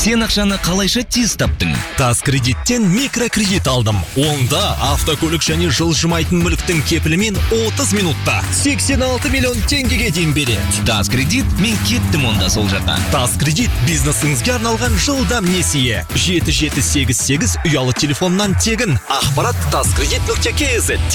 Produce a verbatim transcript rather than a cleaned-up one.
Сен ақшаны қалайша тез таптың? Тас кредиттен микрокредит алдым. Онда автокөлік және жылжымайтын мүліктің кепілімен отыз минутта сексен алты миллион теңгеге дейін береді. Тас кредит, мен кеттім онда сол жаққа. Тас кредит бизнесіңізге арналған жылдам несие. жеті жеті сегіз сегіз ұялы телефоннан тегін. Ақпарат таскредит нүкте кз.